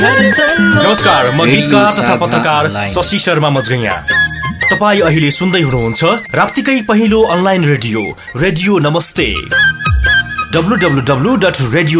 नमस्कार, म गीतकार तथा पत्रकार शशि शर्मा मजगैया। तपाईँ अहिले सुन्दै हुनुहुन्छ राप्तीकै पहिलो अनलाइन रेडियो नमस्ते। www.radio